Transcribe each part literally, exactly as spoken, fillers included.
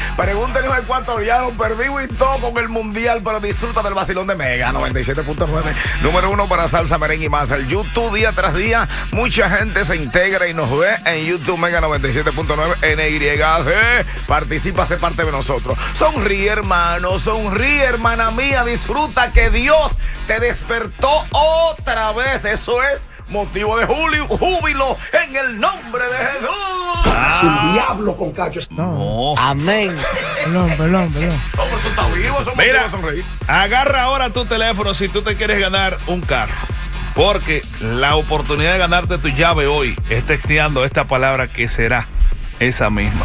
Pregúntenle a los ecuatorianos, perdimos y todo con el mundial, pero disfruta del vacilón de Mega noventa y siete punto nueve. Número uno para salsa, merengue y más. El YouTube día tras día, mucha gente se integra y nos ve en YouTube Mega noventa y siete punto nueve N Y G. Participa, sé parte de nosotros. Sonríe, hermano, sonríe, hermana mía. Disfruta que Dios te despertó otra vez. Eso es motivo de julio, júbilo en el nombre de Jesús. Ah. Sin diablo con cachos. No. Amén. Perdón, perdón, perdón. No, pero tú estás vivo, eso Mira, motivo de sonreír. Agarra ahora tu teléfono si tú te quieres ganar un carro. Porque la oportunidad de ganarte tu llave hoy es texteando esta palabra que será esa misma.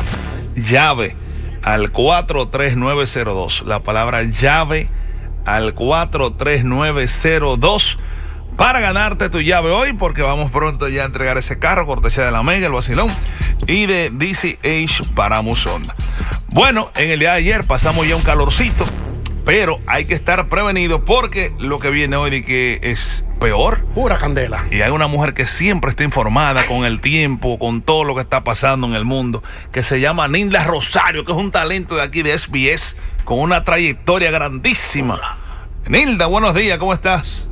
Llave al cuatro tres nueve cero dos. La palabra llave al cuatro tres nueve cero dos. Para ganarte tu llave hoy, porque vamos pronto ya a entregar ese carro, cortesía de la Mega, el vacilón, y de D C H para Musón. Bueno, en el día de ayer pasamos ya un calorcito, pero hay que estar prevenido porque lo que viene hoy de que es peor. Pura candela. Y hay una mujer que siempre está informada con el tiempo, con todo lo que está pasando en el mundo, que se llama Nilda Rosario, que es un talento de aquí de S B S, con una trayectoria grandísima. Nilda, buenos días, ¿cómo estás?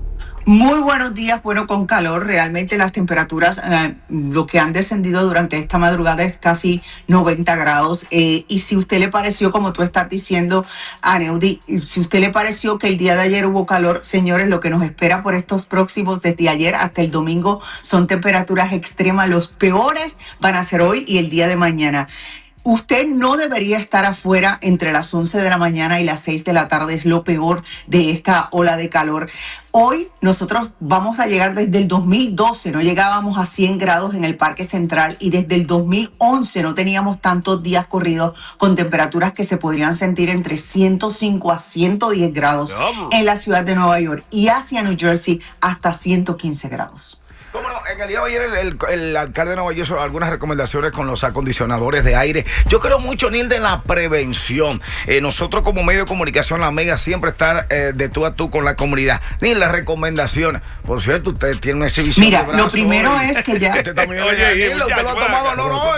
Muy buenos días, bueno, con calor, realmente las temperaturas, eh, lo que han descendido durante esta madrugada es casi noventa grados, eh, y si usted le pareció, como tú estás diciendo, Aneudi, si usted le pareció que el día de ayer hubo calor, señores, lo que nos espera por estos próximos, desde ayer hasta el domingo, son temperaturas extremas, los peores van a ser hoy y el día de mañana. Usted no debería estar afuera entre las once de la mañana y las seis de la tarde, es lo peor de esta ola de calor. Hoy nosotros vamos a llegar desde el dos mil doce, no llegábamos a cien grados en el Parque Central, y desde el dos mil once no teníamos tantos días corridos con temperaturas que se podrían sentir entre ciento cinco a ciento diez grados en la ciudad de Nueva York, y hacia New Jersey hasta ciento quince grados. ¿Cómo no? En el día de ayer el, el, el alcalde de Nueva York hizo algunas recomendaciones con los acondicionadores de aire. Yo creo mucho, Nilda, en la prevención. Eh, nosotros como medio de comunicación, la Mega, siempre estar eh, de tú a tú con la comunidad. Nilda, recomendaciones. Por cierto, usted tiene una exhibición. Mira, lo primero hoy. es que ya... Usted también Oye, Nilda, usted lo ha tomado. No, no,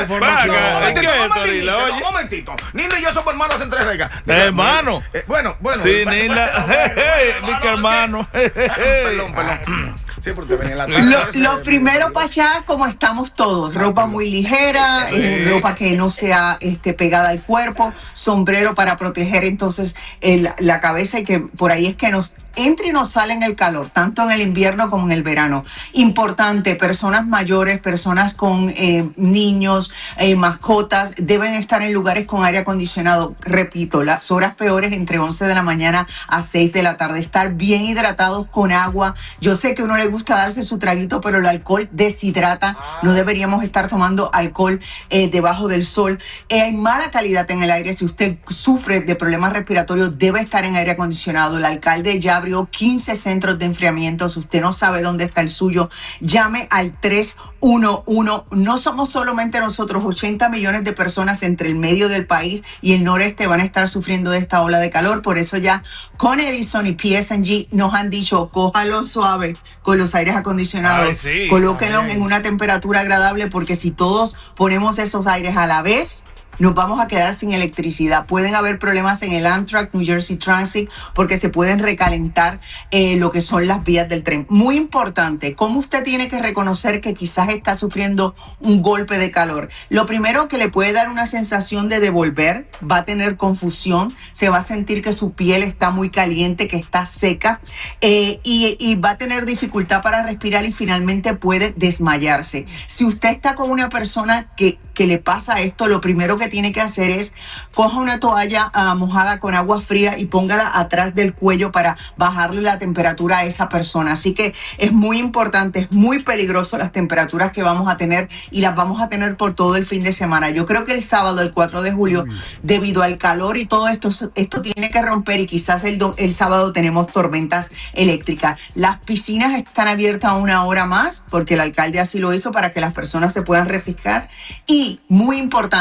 no. Un momentito. Nilda y yo somos hermanos en tres regas. Hermano. Eh, bueno, bueno. Sí, Nilda. Dice hermano. Perdón, perdón. Sí, porque venía la tarde. Lo, lo primero, Pachá, como estamos todos, ropa muy ligera, eh, ropa que no sea este, pegada al cuerpo, sombrero para proteger entonces el, la cabeza, y que por ahí es que nos entra y nos sale en el calor, tanto en el invierno como en el verano. Importante, personas mayores, personas con eh, niños, eh, mascotas, deben estar en lugares con aire acondicionado. Repito, las horas peores entre once de la mañana a seis de la tarde. Estar bien hidratados con agua. Yo sé que a uno le gusta darse su traguito, pero el alcohol deshidrata. No deberíamos estar tomando alcohol eh, debajo del sol. Eh, hay mala calidad en el aire. Si usted sufre de problemas respiratorios, debe estar en aire acondicionado. El alcalde ya abrió quince centros de enfriamiento. Si usted no sabe dónde está el suyo, llame al tres uno uno. No somos solamente nosotros, ochenta millones de personas entre el medio del país y el noreste van a estar sufriendo de esta ola de calor. Por eso ya con Edison y P S and G nos han dicho, cójalo suave con los aires acondicionados. Ay, sí. Colóquenlo en una temperatura agradable, porque si todos ponemos esos aires a la vez, nos vamos a quedar sin electricidad. Pueden haber problemas en el Amtrak, New Jersey Transit, porque se pueden recalentar eh, lo que son las vías del tren. Muy importante, ¿cómo usted tiene que reconocer que quizás está sufriendo un golpe de calor? Lo primero, que le puede dar una sensación de devolver, va a tener confusión, se va a sentir que su piel está muy caliente, que está seca, eh, y, y va a tener dificultad para respirar, y finalmente puede desmayarse. Si usted está con una persona que, que le pasa esto, lo primero que tiene que hacer es coja una toalla uh, mojada con agua fría y póngala atrás del cuello para bajarle la temperatura a esa persona. Así que es muy importante, es muy peligroso las temperaturas que vamos a tener, y las vamos a tener por todo el fin de semana. Yo creo que el sábado, el cuatro de julio, mm. debido al calor y todo esto, esto tiene que romper, y quizás el, do, el sábado tenemos tormentas eléctricas. Las piscinas están abiertas una hora más, porque el alcalde así lo hizo para que las personas se puedan refrescar, y muy importante, las playas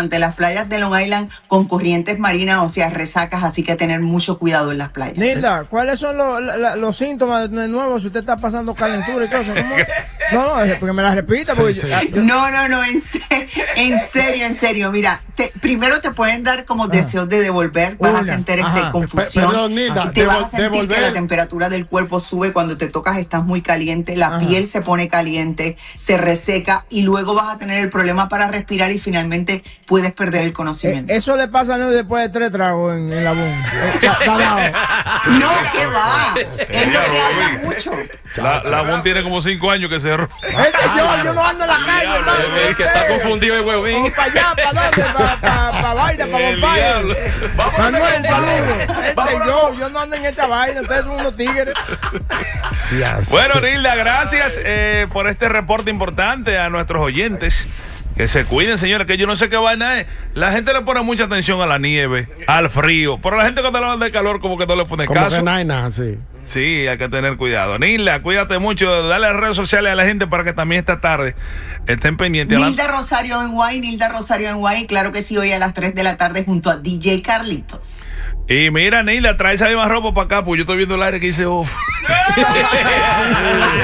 playas de Long Island con corrientes marinas, o sea, resacas, así que tener mucho cuidado en las playas. Nilda, ¿cuáles son los, la, los síntomas de nuevo si usted está pasando calentura y cosas? ¿Cómo? No, no, porque me la repita. Porque Sí, sí. yo, yo... No, no, no, en, se, en serio, en serio. Mira, te, primero te pueden dar como ajá. deseos de devolver, vas Una. a sentir este, confusión, Perdón, Nilda, te devol, vas a sentir devolver. que la temperatura del cuerpo sube cuando te tocas, estás muy caliente, la ajá. piel se pone caliente, se reseca y luego vas a tener el problema para respirar y finalmente puedes perder el conocimiento. Eh, eso le pasa ¿no? después de tres tragos en, en la bomba. No, ¿qué va? Él no te habla mucho. La, la B U N tiene como cinco años que cerró. yo, yo no ando en la calle, hermano. Es que está confundido el huevín. ¿Para allá? ¿Para dónde? ¿Para pa, pa vaina? ¿Para Bonfire? Manuel, saludos. Yo, yo no ando en esa vaina. Ustedes son unos tigres. Bueno, Nilda, gracias eh, por este reporte importante a nuestros oyentes. Que se cuiden, señores, que yo no sé qué vaina es. La gente le pone mucha atención a la nieve, al frío. Pero la gente cuando habla de calor como que no le pone como caso. Que no hay nada, sí. Sí, hay que tener cuidado. Nilda, cuídate mucho. Dale a las redes sociales a la gente para que también esta tarde estén pendientes. Nilda la... Rosario en Guay, Nilda Rosario en Guay. Claro que sí, hoy a las tres de la tarde junto a D J Carlitos. Y mira, Nilda, trae esa misma ropa para acá, pues yo estoy viendo el aire que dice off.